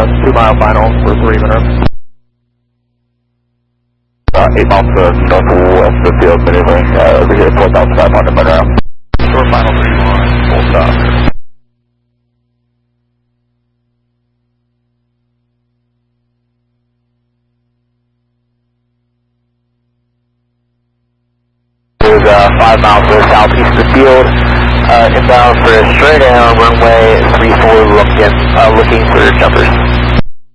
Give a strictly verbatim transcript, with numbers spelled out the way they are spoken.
two mile final for three minutes. Uh, eight miles to northwest of the field, maneuvering uh, over here, four thousand five hundred minutes. Short final three one, full stop. Is uh, five miles to the southeast of the field, uh, inbound for a straight down runway three four, looking, uh, looking for jumpers.